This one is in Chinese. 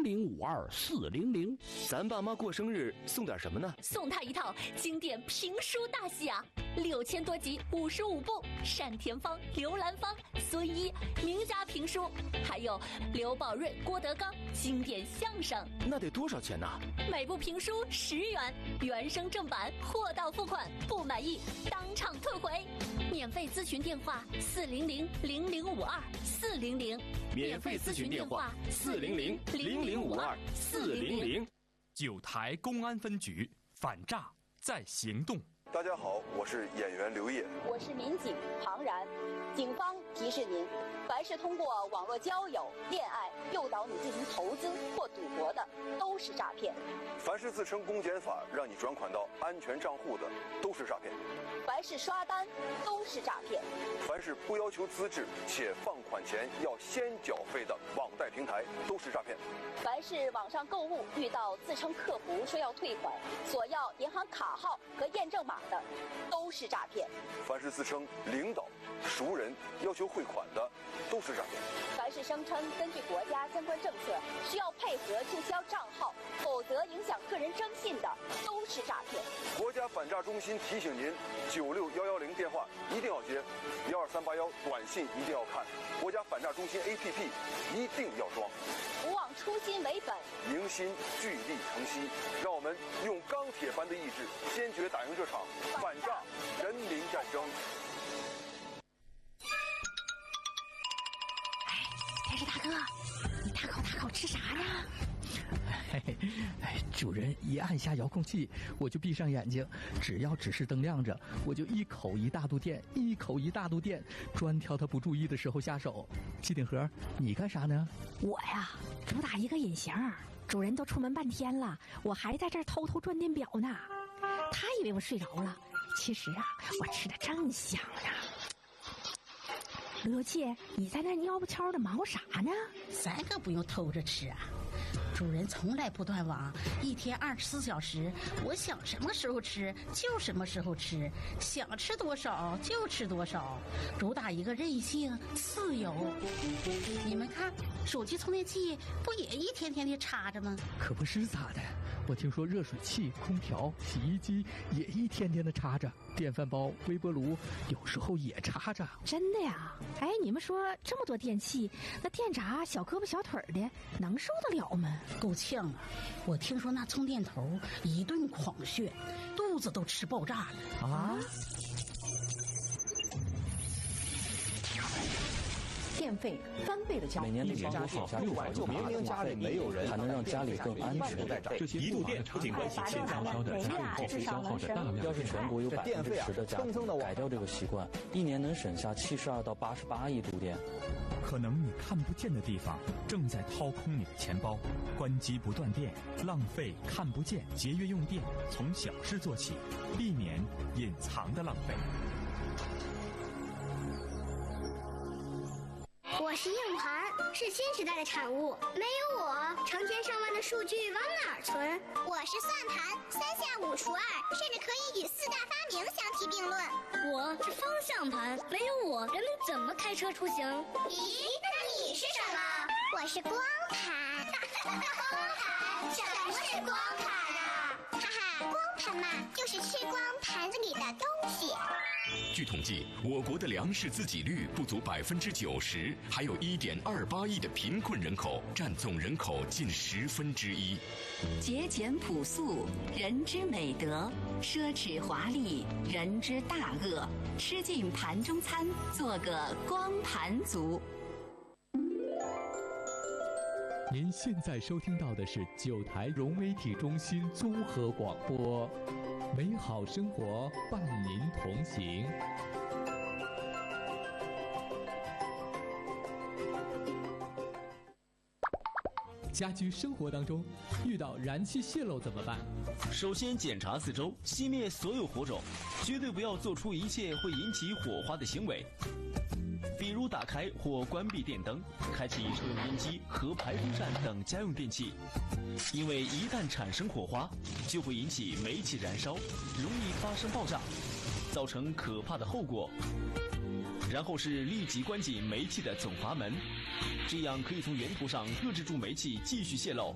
0052-400。 咱爸妈过生日送点什么呢？ 送他一套经典评书大戏啊，6000多集，55部，单田芳、刘兰芳、孙一名家评书，还有刘宝瑞、郭德纲经典相声。 那得多少钱呢？ 每部评书10元，原声正版，货到付款，不满意当场退回。免费咨询电话400-0052-400， 免费咨询电话400-0052-400。 九台公安分局反诈在行动。 大家好，我是演员刘烨， 我是民警庞然。警方提示您，凡是通过网络交友、恋爱诱导你进行投资或赌博的，都是诈骗； 凡是自称公检法让你转款到安全账户的，都是诈骗； 凡是刷单，都是诈骗； 凡是不要求资质且放款前要先缴费的网贷平台，都是诈骗； 凡是网上购物遇到自称客服说要退款，索要银行卡号和验证码的，都是诈骗； 凡是自称领导、熟人要求汇款的，都是诈骗； 凡是声称根据国家相关政策需要配合注销账号，否则影响个人征信的，都是诈骗。 国家反诈中心提醒您，96110电话一定要接，12381短信一定要看，国家反诈中心 APP 一定要装。 不忘初心为本， 迎新聚力成西，让我们用钢铁般的意志，坚决打赢这场反诈人民战争。 电视大哥，你大口吃啥呢？ 主人一按下遥控器，我就闭上眼睛，只要指示灯亮着，我就一口一大肚电，一口一大肚电，专挑他不注意的时候下手。机顶盒，你干啥呢？ 我呀，主打一个隐形，主人都出门半天了，我还在这儿偷偷转电表呢。他以为我睡着了，其实啊，我吃的正香呢。罗姐，你在那蔫不悄的忙活啥呢？ 咱可不用偷着吃啊，主人从来不断网，一天24小时，我想什么时候吃就什么时候吃，想吃多少就吃多少，主打一个任性自由。你们看，手机充电器不也一天天的插着吗？ 可不是咋的，我听说热水器、空调、洗衣机也一天天的插着，电饭煲、微波炉有时候也插着。 真的呀？哎，你们说这么多电器，那电闸小胳膊小腿的能受得了吗？ 够呛啊！我听说那充电头一顿狂炫，肚子都吃爆炸了啊！ 电费翻倍的交， 每年的家电600明明家里没有人，还能让家里更安全。 这些一度电不仅关系欠消的家用电费消耗的大量， 要是全国有10%的家庭改掉这个习惯，一年能省下72到88亿度电。 可能你看不见的地方正在掏空你的钱包，关机不断电，浪费看不见，节约用电，从小事做起，避免隐藏的浪费。 我是硬盘，是新时代的产物。没有我，成千上万的数据往哪儿存？ 我是算盘，3下5除2，甚至可以与4大发明相提并论。 我是方向盘，没有我，人们怎么开车出行？ 咦，那你是什么？我是光盘。光盘？什么是光盘啊？哈哈，光盘嘛，就是吃光盘子里的东西。 据统计，我国的粮食自给率不足90%，还有1.28亿的贫困人口，占总人口近1/10。 节俭朴素，人之美德；奢侈华丽，人之大恶。吃尽盘中餐，做个光盘族。 您现在收听到的是9台融媒体中心综合广播，美好生活伴您同行。家居生活当中遇到燃气泄漏怎么办？ 首先检查四周，熄灭所有火种，绝对不要做出一切会引起火花的行为，比如打开或关闭电灯，开启抽油烟机和排风扇等家用电器，因为一旦产生火花，就会引起煤气燃烧，容易发生爆炸，造成可怕的后果。然后是立即关紧煤气的总阀门，这样可以从源头上遏制住煤气继续泄漏。